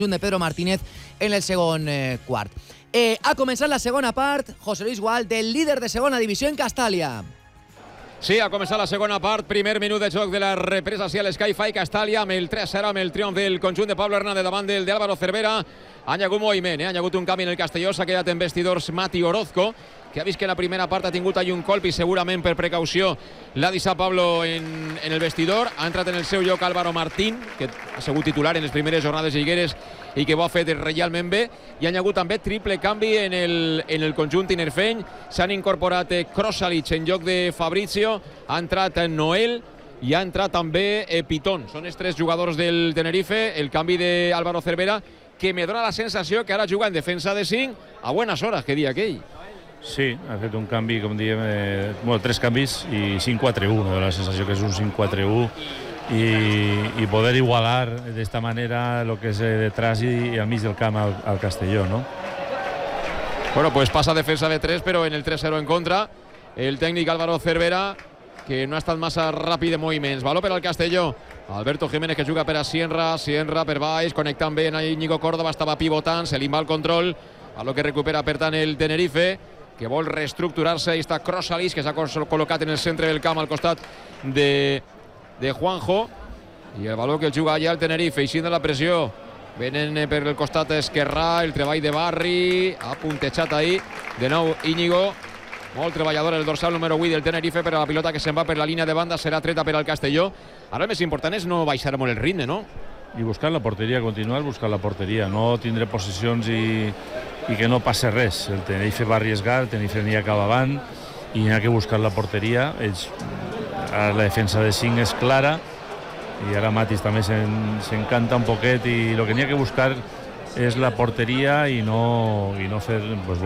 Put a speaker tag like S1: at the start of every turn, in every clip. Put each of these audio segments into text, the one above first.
S1: de Pedro Martínez en el segon quart. Ha començat la segona part, José Luis Gual, del líder de segona divisió en Castàlia.
S2: Sí, ha començat la segona part, primer minut de joc de la represa hacia l'Sky-Fi Castàlia, amb el 3-0, amb el triomf del conjunt de Pablo Hernández davant del d'Álvaro Cervera. Ha hagut moviment, ha hagut un canvi en el Castelló, s'ha quedat en vestidors Mati Orozco, que ha vist que en la primera part ha tingut ahí un colp i segurament per precaució l'ha deixat Pablo en el vestidor. Ha entrat en el seu lloc Álvaro Martín, que ha sigut titular en les primeres jornades lligueres i que ho ha fet realment bé. I ha hagut també triple canvi en el conjunt tinerfeny. S'han incorporat Krosalic en lloc de Fabrizio, ha entrat Noel i ha entrat també Pitón. Són els tres jugadors del Tenerife. El canvi d'Álvaro Cervera, que me dona la sensació que ara juga en defensa de 5 a buenas horas, que dia aquell.
S3: Sí, ha fet un canvi, com diem, tres canvis i 5-4-1, me dona la sensació que és un 5-4-1 i poder igualar d'esta manera lo que és detrás i al mig del camp al Castelló, ¿no?
S2: Bueno, pues passa defensa de 3, però en el 3-0 en contra. El tècnic Álvaro Cervera, que no ha estat massa ràpid de moviments. Valor per al Castelló. Alberto Jiménez, que juga per a Sienra per baix, connectant bé en Íñigo Córdoba, estava pivotant, se li va el control, a lo que recupera per tant el Tenerife, que vol reestructurar-se. Ahí està Krosalic, que s'ha col·locat en el centre del camp al costat de Juanjo, i el valor que el juga allà el Tenerife, eixint de la pressió. Venen per el costat esquerrà, el treball de Barri, ha puntejat ahí de nou Íñigo, molt treballador el dorsal número 8 del Tenerife, però la pilota que se'n va per la línia de banda serà treta per al Castelló. Ara el més important és no baixar molt el ritme, no?
S3: I buscar la porteria, continuar buscant la porteria, no tindre possessions i que no passe res. El Tenerife va arriesgar, el Tenerife aniria cap avant i n'hi ha que buscar la porteria. Ara la defensa de 5 és clara i ara Matis també s'encanta un poquet i el que n'hi ha que buscar és la porteria i no fer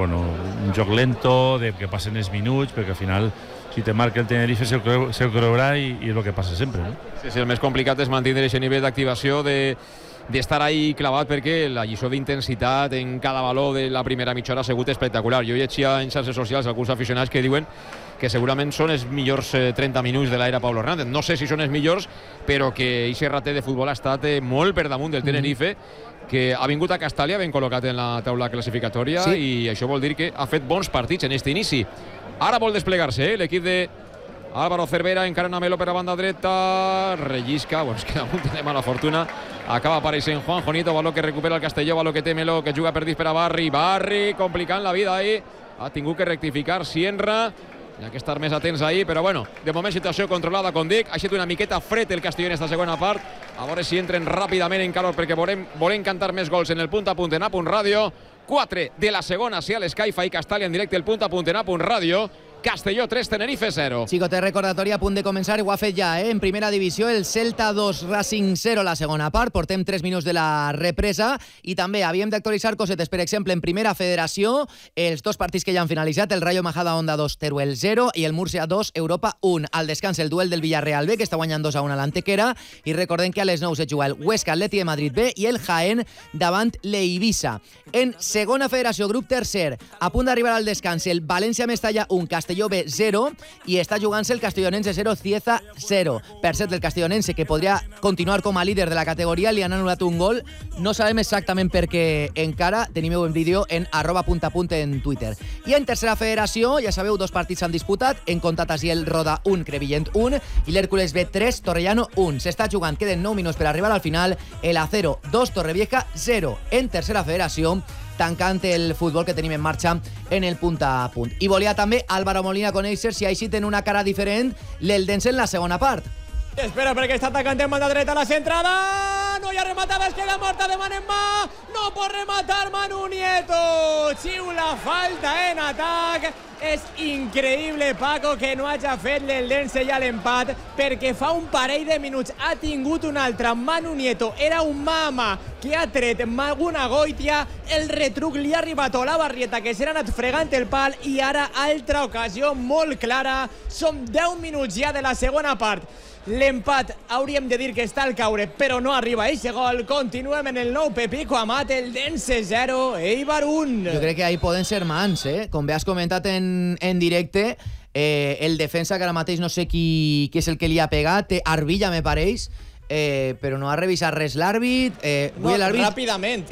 S3: un joc lento, que passen els minuts, perquè al final si te marca el Tenerife se ho creurà i és el que passa sempre, no?
S2: Sí, el més complicat és mantenir aquest nivell d'activació, d'estar ahí clavat, perquè la lliçó d'intensitat en cada valor de la primera mitja hora ha sigut espectacular. Jo llegia en xarxes socials alguns aficionats que diuen que segurament són els millors 30 minuts de l'era Pablo Hernández. No sé si són els millors, però que aquest rater de futbol ha estat molt per damunt del Tenerife, que ha vingut a Castàlia ben col·locat en la taula classificatòria, sí. I això vol dir que ha fet bons partits en aquest inici. Ara vol desplegar-se l'equip de Álvaro Cervera, encara una Melo per a banda dreta, rellisca, es queda un de mala fortuna, acaba apareixent Juanjo Nieto, valor que recupera el Castelló, valor que té Melo, que juga per disparar Barri complicant la vida ahí, ha tingut que rectificar Sienra, hi ha que estar més atents ahí, però bueno, de moment situació controlada, com dic, ha estat una miqueta fred el Castelló en esta segona part, a veure si entren ràpidament en calor, perquè volem cantar més gols en el punt a punt en A.Punt Ràdio. 4 de la segona, sí, a l'Sky-Fi Castàlia en directe, el punt a punt en A.Punt Ràdio. Castelló 3, Tenerife 0.
S1: Xicotet recordatori a punt de començar, ho ha fet ja, en primera divisió, el Celta 2, Racing 0 la segona part, portem 3 minuts de la represa, i també havíem d'actualitzar cosetes, per exemple, en primera federació, els dos partits que ja han finalitzat, el Rayo Majadahonda 2, Teruel 0, i el Múrcia 2, Europa 1. Al descans, el duel del Villarreal B, que està guanyant 2-1 a l'Antequera, i recordem que a les 9 se juga el Huesca Atleti de Madrid B i el Jaén davant l'Eivissa. En segona federació, grup tercer, a punt d'arribar al descans, el València-Mestalla 1, Castelló B 0, i està jugant-se el Castellonense 0, Cieza 0. Per cert, el Castellonense, que podria continuar com a líder de la categoria, li han anul·lat un gol. No sabem exactament per què encara. Tenim un vídeo en @puntapunt en Twitter. I en tercera federació, ja sabeu, 2 partits s'han disputat. En comptat així el Roda 1, Crevillent 1 i l'Hèrcules B 3, Torrellano 1. S'està jugant, queden 9 minuts per arribar al final. El Acero 2, Torrevieja 0. En tercera federació, tancant el futbol que tenim en marxa en el punt a punt. I volia també Álvaro Molina conèixer si així tenen una cara diferent l'Eldense en la segona part.
S4: Espera, perquè està atacant en banda dreta la centrada. No hi ha rematada, es queda morta de mà en mà. No pot rematar Manu Nieto. Xiula falta en atac. És increïble, Paco, que no hagi fet l'Eldense ja l'empat, perquè fa un parell de minuts ha tingut un altre. Manu Nieto era un mama que ha tret alguna goitia, el retruc li ha arribat a la Barrieta, que s'era anat fregant el pal, i ara altra ocasió molt clara. Som 10 minuts ja de la segona part. L'empat hauríem de dir que està al caure, però no arriba eixe gol. Continuem en el nou Pepico Amat, Eldense 0, Eibar 1.
S1: Jo crec que ahí poden ser mans, com bé has comentat en directe, el defensa, que ara mateix no sé qui és el que li ha pegat, Arvilla me pareix, però no ha revisat res l'àrbit.
S4: No, ràpidament.